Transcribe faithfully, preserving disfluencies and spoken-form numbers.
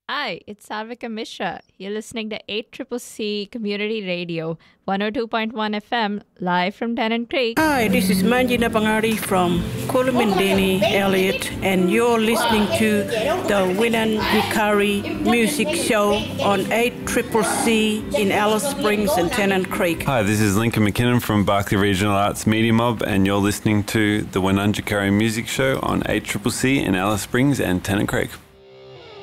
Hi, it's Sarvika Mishra. You're listening to eight C C C Community Radio, one oh two point one F M, live from Tennant Creek. Hi, this is Manjina Pangari from Kolomindini, Elliot, and you're listening to the Winan Hikari Music Show on eight C C C in Alice Springs and Tennant Creek. Hi, this is Lincoln McKinnon from Barclay Regional Arts Media Mob, and you're listening to the Winanjikari Music Show on eight C C C in Alice Springs and Tennant Creek.